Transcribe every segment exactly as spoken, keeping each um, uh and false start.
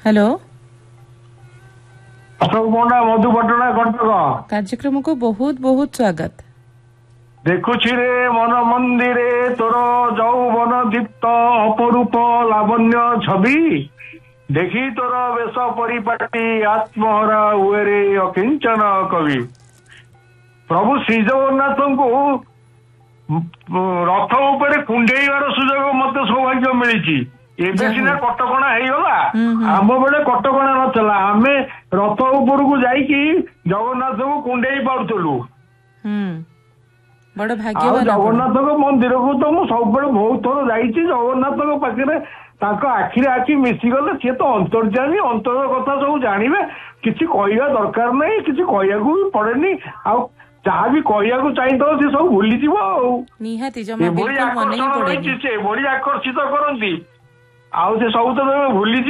Hello Ashok पंडा मधुपटना कटक कार्यक्रम को बहुत बहुत स्वागत। देखुछि रे मन मंदिरे तोर यौवन दीप्त अपरूप लावण्य छवि देखी तोर वेश परिपाटी आत्महरा हुए अकिंचन कवि। प्रभु श्री जगन्नाथ को रथ उपरे कुंडेइबार सुजोग मते सौभाग्य मिली। एबे सिना कटकणा हेगला आम बेले कटकणा नथला आमे रथ उपरकू जाइकी जगन्नाथ को कुंडेई पाउथलु। बड़ भाग्यवान जगन्नाथ मंदिर को तो मु सब बहुत थर जाइछि। जगन्नाथ पाखे आखिरे आखि मिशीगले सी तो अंतर्जामी अंतर कथा सब जानवे किसी कहवा दरकार नहीं किसी कहू भी पड़ेनी आ जहाँ भी कहू चाहिए सी सब भूली बड़ी आकर्षित करती आउ से सब तो भूली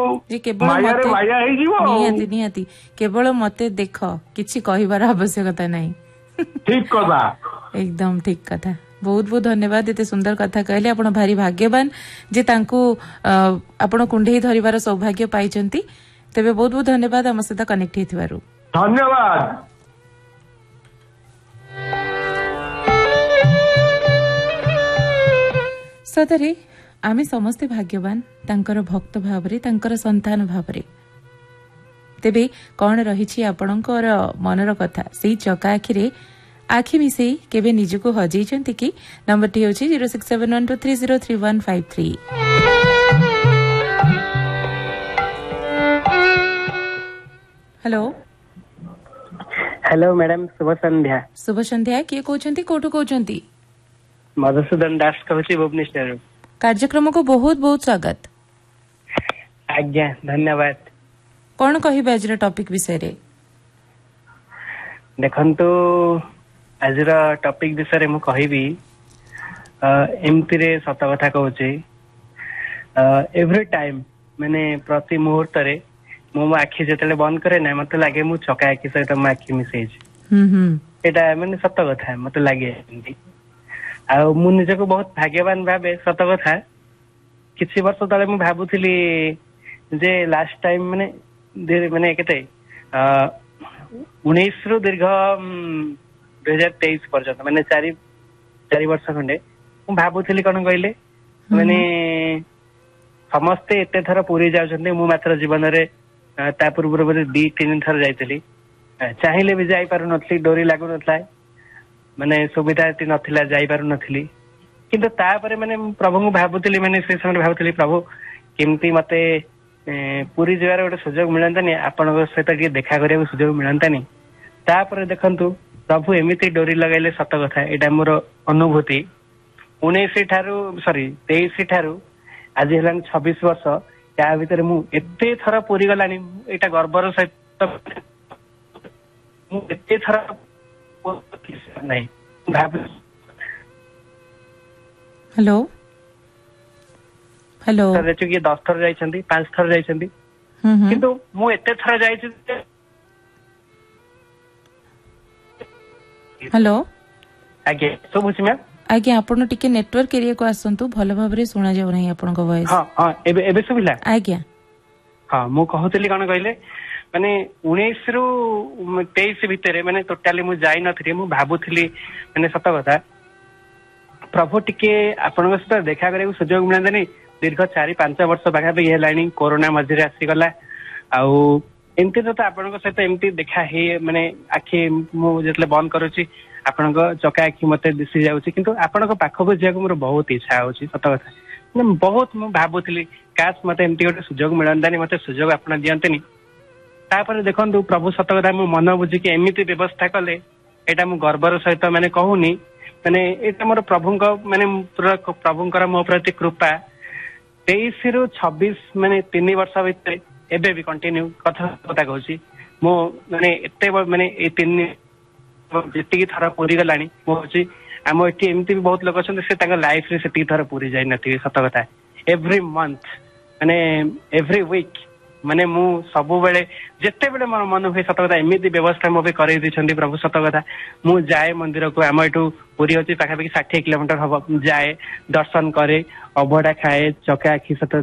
निहाती निहाती केवल मते देख किछि कहिबार आवश्यकता नहीं। ठीक कथा एकदम ठीक कथा। बहुत बहुत धन्यवाद एते सुंदर कथा कहले। आपण भारी भाग्यवान जे तांकू आपण कुंडेई धरिबार सौभाग्य पाइचंती। तेबे बहुत बहुत धन्यवाद हम सहित कनेक्ट हेथिबारु। धन्यवाद। सतरे आमे समस्ते भाग्यवान तांकर भक्त भावरे तांकर संतान भावरे। तेबे कौन रही आपणकर मनर कथा से चका आखिरे आखि मिसेई केबे निजको हजेइचंती कि नंबर टी होची zero six seven one two three zero three one five three. Hello hello madam शुभ संध्या। शुभ संध्या किए कहउचंती कोठु कहउचंती? मधुसूदन दास कहउची भुवनेश्वर। कार्यक्रम को बहुत बहुत स्वागत। आज्ञा धन्यवाद। कौन कहिबे आज टॉपिक विषय रे? देखंतु आज टॉपिक विषय मु कहबी एमती रे सत कथा कहूची एवरी टाइम माने प्रति मुहूर्त रे मो मो आखि जेतले बंद करे ना मते लागे मु चका आखि सहित मो आखि मिसेज एटा माने सत कथा मते लागे एमती। आ मु निजको बहुत भाग्यवान भाबे सत कथा। किछि वर्ष तले मु भाबुथिली जे लास्ट टाइम माने माने केते उन्नीस रु दीर्घ दुई हजार तेईस पर्यंत माने चारि चारि वर्ष खंडे मु भाबुथिली कौन कहले माने समस्ते एते थर पुरी जाउछन्ते मु मात्र जीवन रे ता पूर्व दी तीन थर जाइतली चाहिले भी जाई पारु नथली डोरी लागु नथला माने सुविधा एति नथिला जाई पारु नथली। किंतु तापरे माने प्रभु को भाबुथिली माने से समय भाबुथिली प्रभु केमती मते पुरी जगार गोटे सुजोग मिलतानी आपण सहित टे देखा करने सुजोग मिलतानी। तापर देखंतु प्रभु एमिति डोरी लगाइले सत कथा एटा मोर अनुभूति। उन्नीस ठारू सॉरी तेईस ठारू आज हलान छब्बीस वर्ष या भीतर मु एते थरा पुरी गलानी एटा गर्वर सहित मु एते थरा नहीं भाब। हेलो हेलो कि दस थर जाइछन्ती पांच थर जाइछन्ती किंतु मु एते थर जाइछि। हेलो आगे सब बुझी मैम आगे आपण टिके नेटवर्क एरिया को आसंतु भलो भाबरे सुना जाउ नै आपण को वॉइस। हां हां एबे एबे सुबिला आज्ञा। हां मु कहतली कोन कहले माने उन्नीस रु तेईस भितरे माने टोटाली मु जाई नथि मु भाबुथली माने सत कथा प्रभु टिके आपण सहित देखा करे सुजोग मिलंदनी। दीर्घ चारि पांच वर्ष बागा भी हेलानी कोरोना मझिरे आसी गला आउ एमती तो आपण सहित एमती देखा हे माने आखि मु जेतले बंद करूची आपण चका आखि मते दिसी जाउची किंतु आपण पाखको जिया को मोर बहुत इच्छा होची सत कथा माने बहुत मु भाबुथली काश मते एमती गोटे सुजोग मिलंदानी मते सुजोग आपण दियंतनी। तापर देखंतु प्रभु सत कथा मु मन बुझी कि एमिति व्यवस्था कले एटा मु गर्वर सहित माने कहूनी माने एटा मोर प्रभुंक माने प्रभुंकर मो प्रति कृपा। तेईस रु छब्बीस माने तीन वर्ष भितर एबे भी कंटिन्यू कथा कथा कहूची मो माने एते माने ए तीन जेतिकी थर पूरी गलानी मो होची आम एठी एमती भी बहुत लोक अछन से तांका लाइफ रे सेती थर पूरी जाई नथि सत कथा। एवरी मंथ माने एवरी वीक माने मु सबु बेले जेते बेले मोर मन हुए सत कथा एमिति व्यवस्था मो भी करई दिछन्ती प्रभु सत कथा। मु जाए मंदिर को आम एठू पूरी होची पाखापाखि षाठी किलोमीटर हम जाए दर्शन करे अभडा खाए चका आखि सत